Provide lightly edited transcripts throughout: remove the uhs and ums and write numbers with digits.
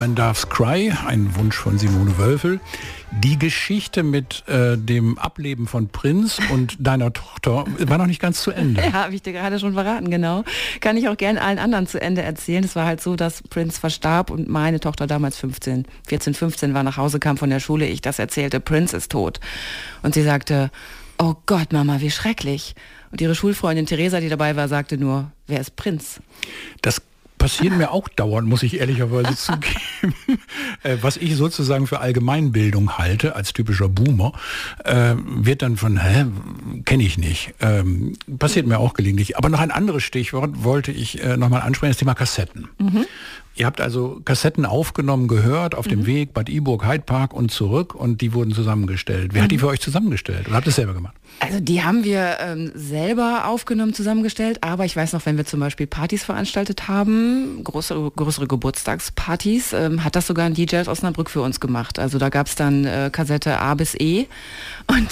Man darf's cry, ein Wunsch von Simone Wölfel. Die Geschichte mit dem Ableben von Prinz und deiner Tochter war noch nicht ganz zu Ende. Ja, habe ich dir gerade schon verraten, genau. Kann ich auch gerne allen anderen zu Ende erzählen. Es war halt so, dass Prinz verstarb und meine Tochter damals 14, 15 war, nach Hause kam von der Schule. Ich das erzählte, Prinz ist tot. Und sie sagte, oh Gott, Mama, wie schrecklich. Und ihre Schulfreundin Theresa, die dabei war, sagte nur, wer ist Prinz? Das passiert mir auch dauernd, muss ich ehrlicherweise zugeben. Was ich sozusagen für Allgemeinbildung halte, als typischer Boomer, wird dann von, kenne ich nicht. Passiert mir auch gelegentlich. Aber noch ein anderes Stichwort wollte ich nochmal ansprechen, das Thema Kassetten. Mhm. Ihr habt also Kassetten aufgenommen, gehört, auf dem Weg Bad Iburg, Hyde Park und zurück und die wurden zusammengestellt. Wer hat die für euch zusammengestellt oder habt ihr es selber gemacht? Also die haben wir selber aufgenommen, zusammengestellt, aber ich weiß noch, wenn wir zum Beispiel Partys veranstaltet haben, größere Geburtstagspartys, hat das sogar ein DJ aus Osnabrück für uns gemacht. Also da gab es dann Kassette A bis E und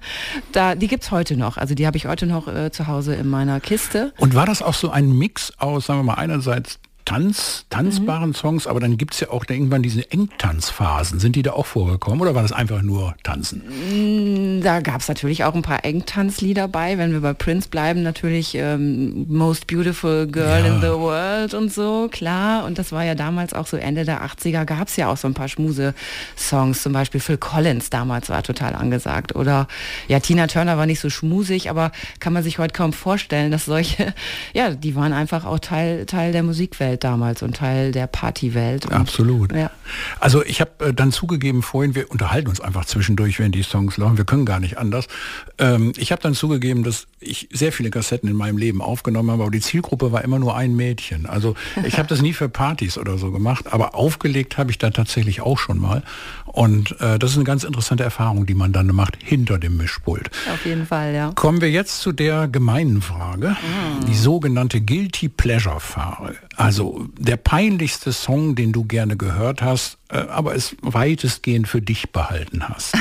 die gibt's heute noch. Also die habe ich heute noch zu Hause in meiner Kiste. Und war das auch so ein Mix aus, sagen wir mal, einerseits tanzbaren Songs, aber dann gibt es ja auch irgendwann diese Engtanzphasen. Sind die da auch vorgekommen oder war das einfach nur Tanzen? Da gab es natürlich auch ein paar Engtanzlieder bei. Wenn wir bei Prince bleiben, natürlich Most Beautiful Girl in the World und so, klar. Und das war ja damals auch so Ende der 80er, gab es ja auch so ein paar Schmuse-Songs. Zum Beispiel Phil Collins damals war total angesagt. Oder ja, Tina Turner war nicht so schmusig, aber kann man sich heute kaum vorstellen, dass solche, ja, die waren einfach auch Teil der Musikwelt damals und Teil der Partywelt. Und, absolut. Ja. Also ich habe dann zugegeben vorhin, wir unterhalten uns einfach zwischendurch, wenn die Songs laufen, wir können gar nicht anders. Ich habe dann zugegeben, dass ich sehr viele Kassetten in meinem Leben aufgenommen habe, aber die Zielgruppe war immer nur ein Mädchen. Also ich habe das nie für Partys oder so gemacht, aber aufgelegt habe ich da tatsächlich auch schon mal. Und das ist eine ganz interessante Erfahrung, die man dann macht hinter dem Mischpult. Auf jeden Fall, ja. Kommen wir jetzt zu der gemeinen Frage, die sogenannte Guilty Pleasure-Frage. Also der peinlichste Song, den du gerne gehört hast, aber es weitestgehend für dich behalten hast.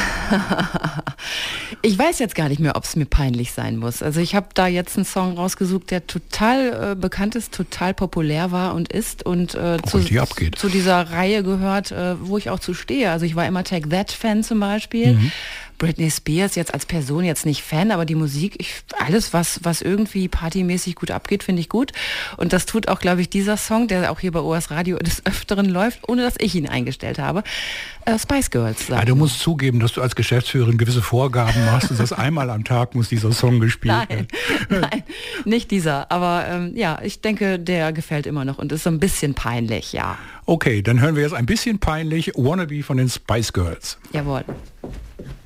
Ich weiß jetzt gar nicht mehr, ob es mir peinlich sein muss. Also ich habe da jetzt einen Song rausgesucht, der total bekannt ist, total populär war und ist und zu dieser Reihe gehört, wo ich auch zu stehe. Also ich war immer Take That-Fan zum Beispiel. Mhm. Britney Spears jetzt als Person jetzt nicht Fan, aber die Musik, alles, was irgendwie partymäßig gut abgeht, finde ich gut. Und das tut auch, glaube ich, dieser Song, der auch hier bei OS Radio des Öfteren läuft, ohne dass ich ihn eingestellt habe. Spice Girls. Ja, du musst zugeben, dass du als Geschäftsführerin gewisse Vorgaben machst und das einmal am Tag muss dieser Song gespielt werden. Nein, nicht dieser. Aber ja, ich denke, der gefällt immer noch und ist so ein bisschen peinlich, ja. Okay, dann hören wir jetzt ein bisschen peinlich Wannabe von den Spice Girls. Jawohl.